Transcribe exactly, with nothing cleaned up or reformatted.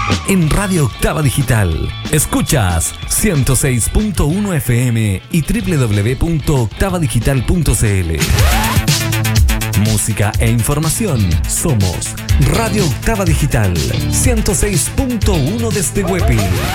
En Radio Octava Digital. Escuchas ciento seis punto uno F M y doble u doble u doble u punto octava digital punto c l. Música e información. Somos Radio Octava Digital ciento seis punto uno desde Huepi.